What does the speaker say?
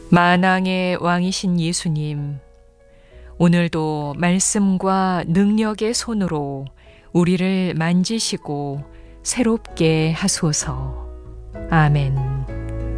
만왕의 왕이신 예수님, 오늘도 말씀과 능력의 손으로 우리를 만지시고 새롭게 하소서. 아멘.